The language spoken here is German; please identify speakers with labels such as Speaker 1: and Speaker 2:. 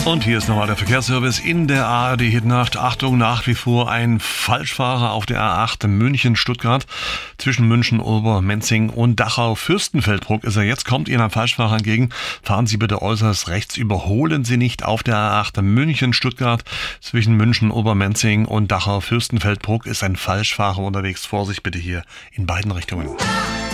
Speaker 1: Und hier ist nochmal der Verkehrsservice in der ARD-Hitnacht. Achtung, nach wie vor ein Falschfahrer auf der A8 München-Stuttgart. Zwischen München, Obermenzing und Dachau-Fürstenfeldbruck ist er jetzt. Kommt Ihnen ein Falschfahrer entgegen, fahren Sie bitte äußerst rechts. Überholen Sie nicht auf der A8 München-Stuttgart. Zwischen München, Obermenzing und Dachau-Fürstenfeldbruck ist ein Falschfahrer unterwegs. Vorsicht bitte hier in beiden Richtungen.